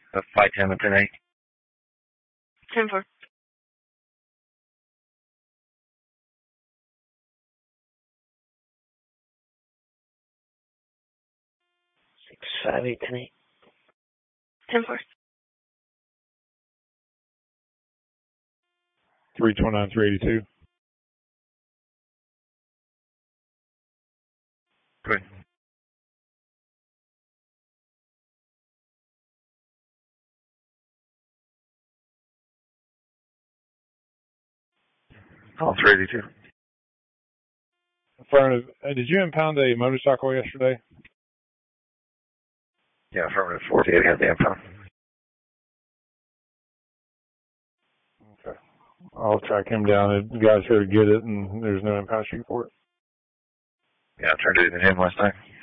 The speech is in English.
Flight 10 with 10-8. 10-4. Six, 5, 8, 10, 8. 10-4. 329, 382. Good. Oh, 382. Affirmative. Did you impound a motorcycle yesterday? Yeah, affirmative 48, got the info. Okay. I'll track him down. The guy's here to get it, and there's no impound sheet for it. Yeah, I turned it in to him last night.